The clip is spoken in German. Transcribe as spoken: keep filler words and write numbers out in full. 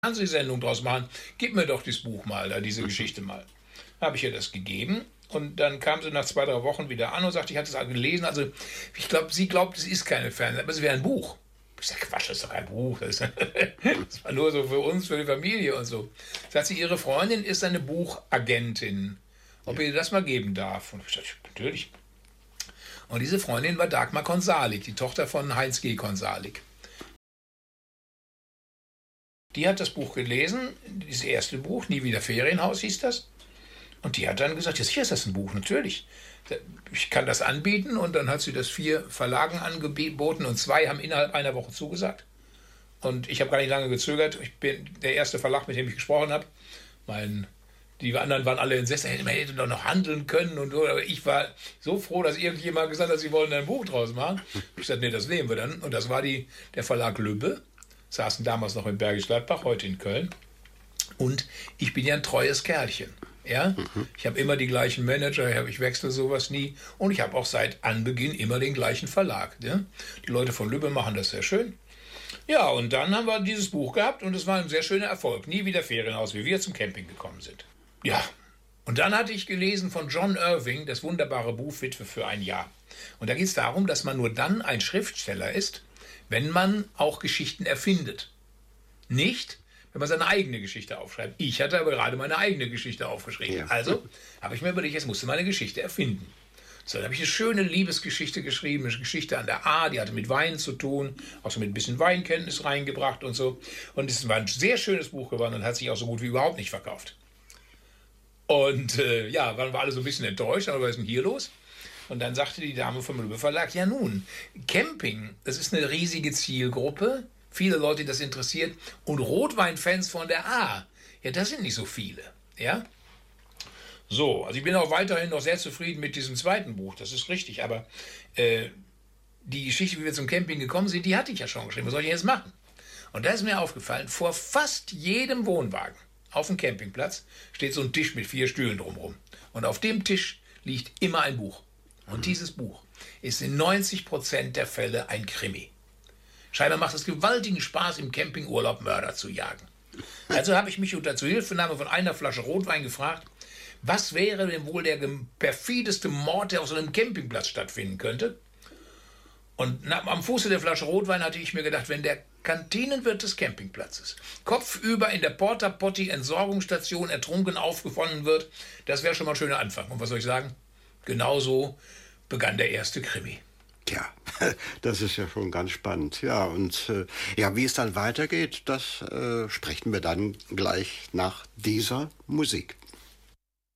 Fernsehsendung draus machen. Gib mir doch dieses Buch mal, da diese Mhm. Geschichte mal. Habe ich ihr das gegeben und dann kam sie nach zwei, drei Wochen wieder an und sagte, ich hatte es auch gelesen. Also ich glaube, sie glaubt, es ist keine Fernsehen, aber es wäre ein Buch. Ich sage, Quatsch, das ist doch kein Buch. Das, ist, das war nur so für uns, für die Familie und so. Sagt sie, ihre Freundin ist eine Buchagentin. Ob ihr das mal geben darf? Und ich sagte, natürlich. Und diese Freundin war Dagmar Konsalik, die Tochter von Heinz G. Konsalik. Die hat das Buch gelesen, das erste Buch, Nie wieder Ferienhaus hieß das. Und die hat dann gesagt, ja sicher ist das ein Buch, natürlich. Ich kann das anbieten. Und dann hat sie das vier Verlagen angeboten und zwei haben innerhalb einer Woche zugesagt. Und ich habe gar nicht lange gezögert. Ich bin der erste Verlag, mit dem ich gesprochen habe. Mein, die anderen waren alle entsetzt, man hätte doch noch handeln können. Und so. Aber ich war so froh, dass irgendjemand gesagt hat, sie wollen ein Buch draus machen. Ich sagte, nee, das nehmen wir dann. Und das war die, der Verlag Lübbe. Saßen damals noch in Bergisch Gladbach, heute in Köln. Und ich bin ja ein treues Kerlchen. Ja? Mhm. Ich habe immer die gleichen Manager, ich wechsle sowas nie. Und ich habe auch seit Anbeginn immer den gleichen Verlag. Ja? Die Leute von Lübbe machen das sehr schön. Ja, und dann haben wir dieses Buch gehabt und es war ein sehr schöner Erfolg. Nie wieder Ferienhaus, wie wir zum Camping gekommen sind. Ja, und dann hatte ich gelesen von John Irving das wunderbare Buch Witwe für ein Jahr. Und da geht es darum, dass man nur dann ein Schriftsteller ist, wenn man auch Geschichten erfindet. Nicht, wenn man seine eigene Geschichte aufschreibt. Ich hatte aber gerade meine eigene Geschichte aufgeschrieben. Ja. Also habe ich mir überlegt, jetzt musste meine Geschichte erfinden. So, dann habe ich eine schöne Liebesgeschichte geschrieben, eine Geschichte an der A, die hatte mit Wein zu tun, auch so mit ein bisschen Weinkenntnis reingebracht und so. Und es war ein sehr schönes Buch geworden und hat sich auch so gut wie überhaupt nicht verkauft. Und äh, ja, waren wir alle so ein bisschen enttäuscht, aber was ist denn hier los? Und dann sagte die Dame vom Lübbe Verlag, ja nun, Camping, das ist eine riesige Zielgruppe, viele Leute, die das interessiert, und Rotweinfans von der A, ja, das sind nicht so viele, ja. So, also ich bin auch weiterhin noch sehr zufrieden mit diesem zweiten Buch, das ist richtig, aber äh, die Geschichte, wie wir zum Camping gekommen sind, die hatte ich ja schon geschrieben, was soll ich jetzt machen? Und da ist mir aufgefallen, vor fast jedem Wohnwagen auf dem Campingplatz steht so ein Tisch mit vier Stühlen drumherum. Und auf dem Tisch liegt immer ein Buch. Und dieses Buch ist in neunzig Prozent der Fälle ein Krimi. Scheinbar macht es gewaltigen Spaß, im Campingurlaub Mörder zu jagen. Also habe ich mich unter Zuhilfenahme von einer Flasche Rotwein gefragt, was wäre denn wohl der perfideste Mord, der auf so einem Campingplatz stattfinden könnte? Und na, am Fuße der Flasche Rotwein hatte ich mir gedacht, wenn der Kantinenwirt des Campingplatzes kopfüber in der Porta-Potty-Entsorgungsstation ertrunken aufgefunden wird, das wäre schon mal ein schöner Anfang. Und was soll ich sagen? Genauso begann der erste Krimi. Tja, das ist ja schon ganz spannend. Ja, und äh, ja, wie es dann weitergeht, das äh, sprechen wir dann gleich nach dieser Musik.